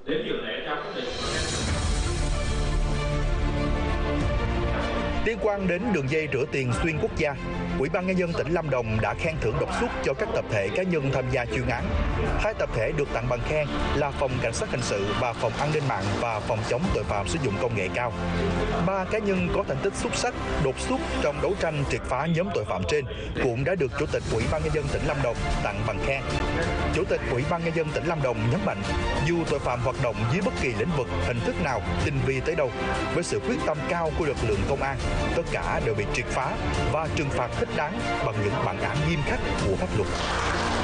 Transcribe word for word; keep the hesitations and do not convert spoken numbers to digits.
Đến điều này theo quyết định. Liên quan đến đường dây rửa tiền xuyên quốc gia, Ủy ban Nhân dân tỉnh Lâm Đồng đã khen thưởng đột xuất cho các tập thể cá nhân tham gia chuyên án. Hai tập thể được tặng bằng khen là Phòng Cảnh sát Hình sự và Phòng An ninh mạng và Phòng chống tội phạm sử dụng công nghệ cao. Ba cá nhân có thành tích xuất sắc, đột xuất trong đấu tranh triệt phá nhóm tội phạm trên cũng đã được Chủ tịch Ủy ban Nhân dân tỉnh Lâm Đồng tặng bằng khen. Chủ tịch Ủy ban Nhân dân tỉnh Lâm Đồng nhấn mạnh, dù tội phạm hoạt động dưới bất kỳ lĩnh vực, hình thức nào, tinh vi tới đâu, với sự quyết tâm cao của lực lượng công an, tất cả đều bị triệt phá và trừng phạt thích đáng bằng những bản án nghiêm khắc của pháp luật.